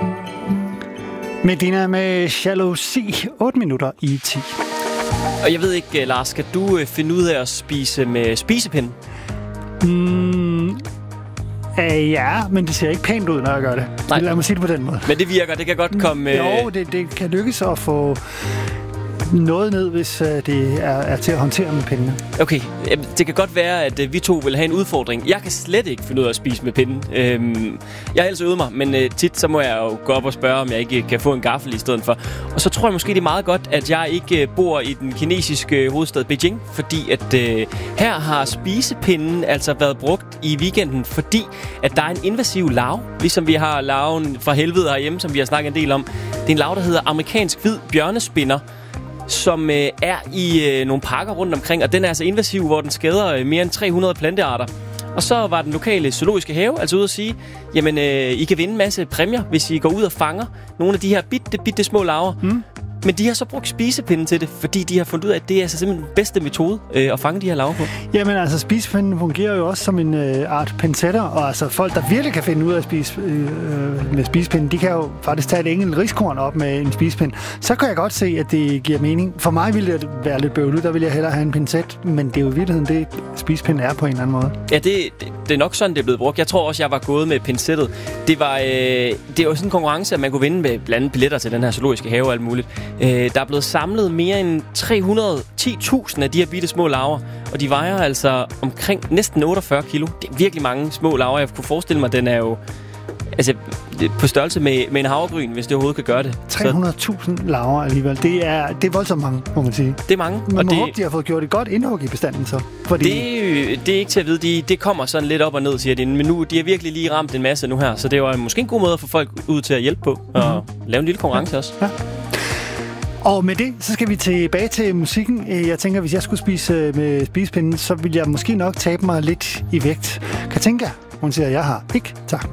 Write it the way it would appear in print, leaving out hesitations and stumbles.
Medina med Jalousi, 8 minutter i 10. Og jeg ved ikke, Lars, skal du finde ud af at spise med spisepinde? Ja, men det ser ikke pænt ud, når jeg gør det. Nej. Lad mig sige det på den måde. Men det virker, det kan godt komme... Jo, det kan lykkes at få noget ned, hvis det er til at håndtere med pindene. Okay, det kan godt være, at vi to vil have en udfordring. Jeg kan slet ikke finde ud af at spise med pinden. Jeg har ellers øvet mig, men tit så må jeg jo gå op og spørge, om jeg ikke kan få en gaffel i stedet for. Og så tror jeg måske, det er meget godt, at jeg ikke bor i den kinesiske hovedstad Beijing, fordi at her har spisepinden altså været brugt i weekenden, fordi at der er en invasiv larve, ligesom vi har larven fra helvede herhjemme, som vi har snakket en del om. Det er en larve, der hedder amerikansk hvid bjørnespinder, som er i nogle parker rundt omkring, og den er altså invasiv, hvor den skader mere end 300 plantearter. Og så var den lokale zoologiske have altså ude at sige, jamen I kan vinde en masse præmier, hvis I går ud og fanger nogle af de her bitte små larver. Men de har så brugt spisepinden til det, fordi de har fundet ud af, at det er altså simpelthen den bedste metode at fange de her larver på. Jamen altså, spisepinden fungerer jo også som en art pincetter, og altså folk, der virkelig kan finde ud af at spise med spisepinden, de kan jo faktisk tage et enkelt riskorn op med en spisepind. Så kan jeg godt se, at det giver mening. For mig ville det være lidt bøvlet, der ville jeg hellere have en pincet, men det er jo i virkeligheden det, spisepinden er på en eller anden måde. Ja, det er nok sådan, det er blevet brugt. Jeg tror også, jeg var gået med pincettet. Det var sådan en konkurrence, at man kunne vinde med blandt andet billetter til den her zoologiske have og alt muligt. Der er blevet samlet mere end 310.000 af de her bitte små larver, og de vejer altså omkring næsten 48 kilo. Det er virkelig mange små larver. Jeg kunne forestille mig, at den er jo på størrelse med en havregryn, hvis det overhovedet kan gøre det. 300.000 larver alligevel. Det er voldsomt mange, må man sige. Det er mange. Man må håbe, de har fået gjort et godt indhug i bestanden så. Fordi det er ikke til at vide. Det kommer sådan lidt op og ned, siger de. Men nu, de har virkelig lige ramt en masse nu her, så det var måske en god måde at få folk ud til at hjælpe på og lave en lille konkurrence også. Ja. Og med det, så skal vi tilbage til musikken. Jeg tænker, hvis jeg skulle spise med spisepinden, så ville jeg måske nok tabe mig lidt i vægt. Katinka, hun siger, jeg har ikke tabt